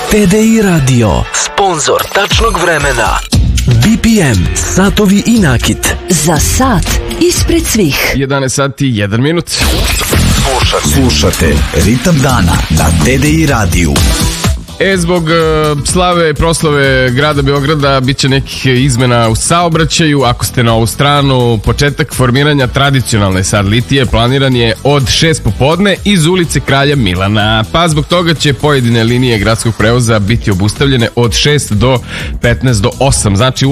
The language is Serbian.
TDI Radio, sponzor tačnog vremena. BPM, satovi i nakit. Za sat ispred svih. 11 sati, 1 minut. Slušate Ritam dana na TDI radiju. Zbog slave i proslave grada Beograda bit će nekih izmena u saobraćaju. Ako ste na ovu stranu, početak formiranja tradicionalne sad litije planiran je od 6 popodne iz ulice Kralja Milana. Pa zbog toga će pojedine linije gradskog prevoza biti obustavljene od 6 do 15 do 8. Znači